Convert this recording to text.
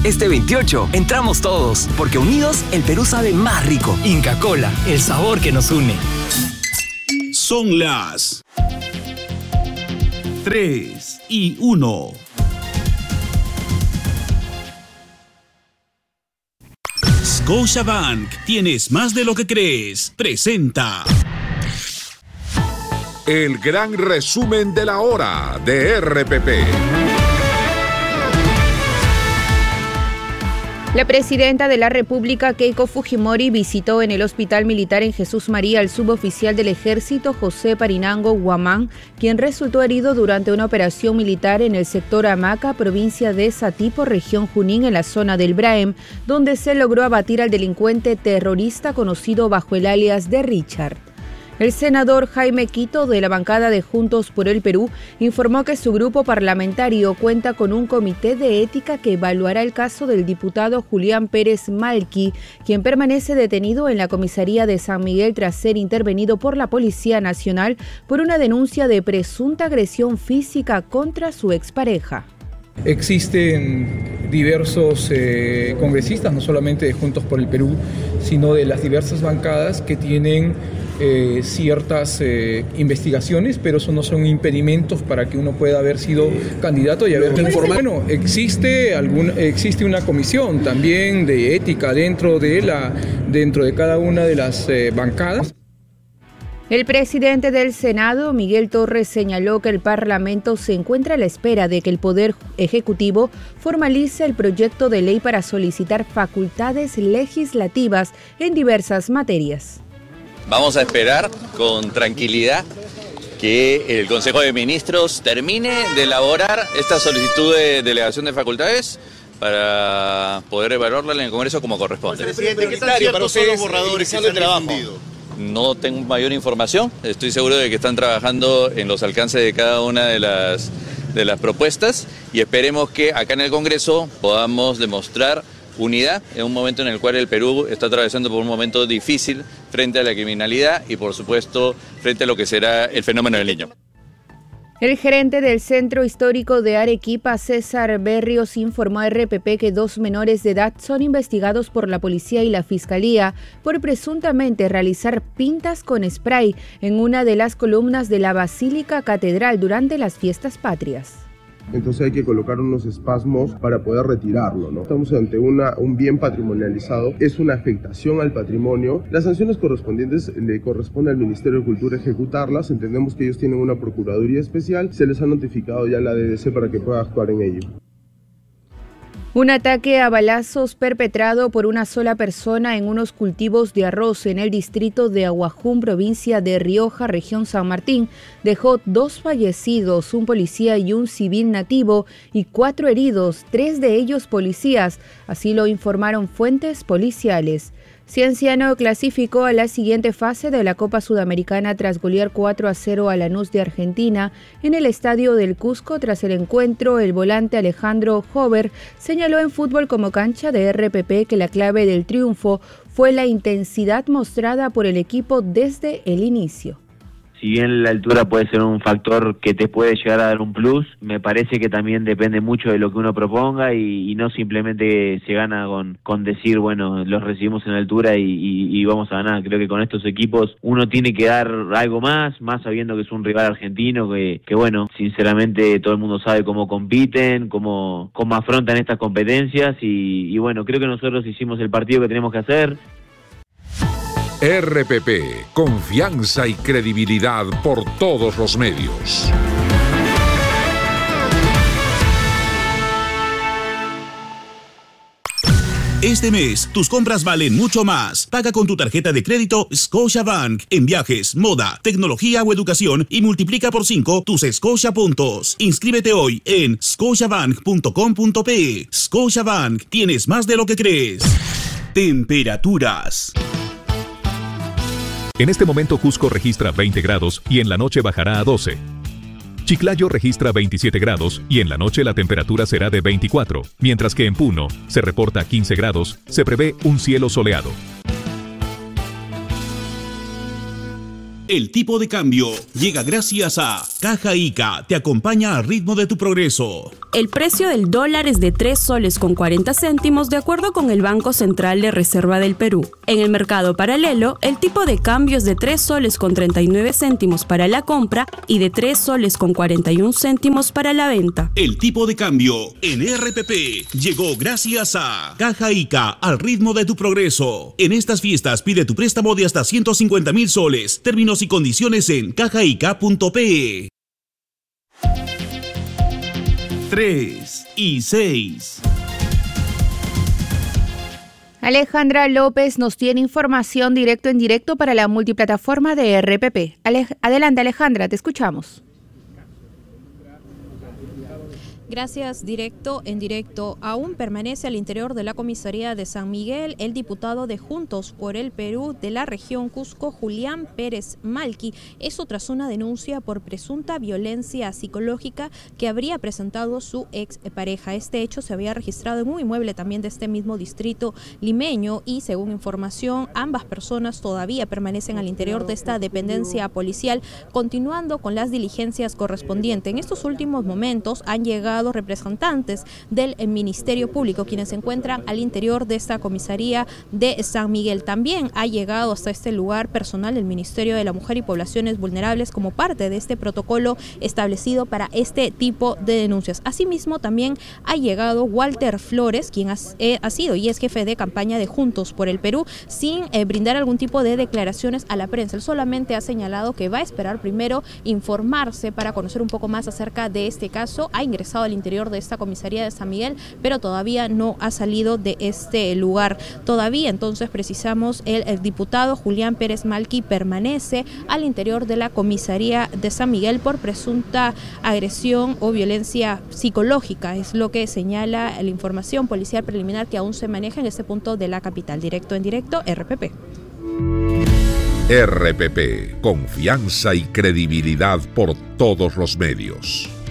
Este 28 entramos todos, porque unidos el Perú sabe más rico. Inca Kola, el sabor que nos une. Son las 3:01. Scotiabank, tienes más de lo que crees. Presenta el gran resumen de la hora de RPP. La presidenta de la República, Keiko Fujimori, visitó en el Hospital Militar en Jesús María al suboficial del Ejército, José Parinango Guamán, quien resultó herido durante una operación militar en el sector Hamaca, provincia de Satipo, región Junín, en la zona del Braem, donde se logró abatir al delincuente terrorista conocido bajo el alias de Richard. El senador Jaime Quito, de la bancada de Juntos por el Perú, informó que su grupo parlamentario cuenta con un comité de ética que evaluará el caso del diputado Julián Pérez Malqui, quien permanece detenido en la comisaría de San Miguel tras ser intervenido por la Policía Nacional por una denuncia de presunta agresión física contra su expareja. Existen diversos congresistas, no solamente de Juntos por el Perú, sino de las diversas bancadas que tienen ciertas investigaciones, pero eso no son impedimentos para que uno pueda haber sido candidato y haber informado. Bueno, existe una comisión también de ética dentro de cada una de las bancadas. El presidente del Senado, Miguel Torres, señaló que el Parlamento se encuentra a la espera de que el Poder Ejecutivo formalice el proyecto de ley para solicitar facultades legislativas en diversas materias. Vamos a esperar con tranquilidad que el Consejo de Ministros termine de elaborar esta solicitud de delegación de facultades para poder evaluarla en el Congreso como corresponde. Presidente, ¿qué tan ciertos son los borradores que se han difundido? No tengo mayor información, estoy seguro de que están trabajando en los alcances de cada una de las propuestas y esperemos que acá en el Congreso podamos demostrar unidad en un momento en el cual el Perú está atravesando por un momento difícil frente a la criminalidad y por supuesto frente a lo que será el fenómeno del Niño. El gerente del Centro Histórico de Arequipa, César Berrios, informó a RPP que 2 menores de edad son investigados por la policía y la fiscalía por presuntamente realizar pintas con spray en una de las columnas de la Basílica Catedral durante las fiestas patrias. Entonces hay que colocar unos espasmos para poder retirarlo, ¿no? Estamos ante un bien patrimonializado, es una afectación al patrimonio. Las sanciones correspondientes le corresponde al Ministerio de Cultura ejecutarlas. Entendemos que ellos tienen una procuraduría especial, se les ha notificado ya a la DDC para que pueda actuar en ello. Un ataque a balazos perpetrado por una sola persona en unos cultivos de arroz en el distrito de Aguajún, provincia de Rioja, región San Martín, dejó 2 fallecidos, un policía y un civil nativo, y 4 heridos, 3 de ellos policías, así lo informaron fuentes policiales. Cienciano clasificó a la siguiente fase de la Copa Sudamericana tras golear 4-0 a Lanús de Argentina en el Estadio del Cusco. Tras el encuentro, el volante Alejandro Hover señaló en Fútbol como Cancha de RPP que la clave del triunfo fue la intensidad mostrada por el equipo desde el inicio. Si bien la altura puede ser un factor que te puede llegar a dar un plus, me parece que también depende mucho de lo que uno proponga y no simplemente se gana con decir, bueno, los recibimos en la altura y vamos a ganar. Creo que con estos equipos uno tiene que dar algo más sabiendo que es un rival argentino que bueno, sinceramente todo el mundo sabe cómo compiten, cómo afrontan estas competencias y bueno, creo que nosotros hicimos el partido que tenemos que hacer. RPP, confianza y credibilidad por todos los medios. Este mes, tus compras valen mucho más. Paga con tu tarjeta de crédito Scotiabank en viajes, moda, tecnología o educación y multiplica por 5 tus Scotia puntos. Inscríbete hoy en scotiabank.com.pe. Scotiabank, tienes más de lo que crees. Temperaturas. En este momento Cusco registra 20 grados y en la noche bajará a 12. Chiclayo registra 27 grados y en la noche la temperatura será de 24, mientras que en Puno se reporta 15 grados, se prevé un cielo soleado. El tipo de cambio llega gracias a Caja Ica, te acompaña al ritmo de tu progreso. El precio del dólar es de 3 soles con 40 céntimos de acuerdo con el Banco Central de Reserva del Perú. En el mercado paralelo, el tipo de cambio es de 3 soles con 39 céntimos para la compra y de 3 soles con 41 céntimos para la venta. El tipo de cambio en RPP llegó gracias a Caja Ica, al ritmo de tu progreso. En estas fiestas pide tu préstamo de hasta 150.000 soles. Términos y condiciones en cajaica.pe. 3 y 6. Alejandra López nos tiene información directo en directo para la multiplataforma de RPP. Adelante, Alejandra, te escuchamos. Gracias. Directo en directo. Aún permanece al interior de la comisaría de San Miguel el diputado de Juntos por el Perú de la región Cusco, Julián Pérez Malqui. Eso tras una denuncia por presunta violencia psicológica que habría presentado su expareja. Este hecho se había registrado en un inmueble también de este mismo distrito limeño y, según información, ambas personas todavía permanecen al interior de esta dependencia policial, continuando con las diligencias correspondientes. En estos últimos momentos han llegado representantes del Ministerio Público, quienes se encuentran al interior de esta comisaría de San Miguel. También ha llegado hasta este lugar personal del Ministerio de la Mujer y Poblaciones Vulnerables como parte de este protocolo establecido para este tipo de denuncias. Asimismo, también ha llegado Walter Flores, quien ha sido y es jefe de campaña de Juntos por el Perú, sin brindar algún tipo de declaraciones a la prensa. Él solamente ha señalado que va a esperar primero informarse para conocer un poco más acerca de este caso. Ha ingresado al interior de esta comisaría de San Miguel, pero todavía no ha salido de este lugar. Todavía, entonces, precisamos, el diputado Julián Pérez Malqui permanece al interior de la comisaría de San Miguel por presunta agresión o violencia psicológica. Es lo que señala la información policial preliminar que aún se maneja en este punto de la capital. Directo en directo, RPP. RPP, confianza y credibilidad por todos los medios.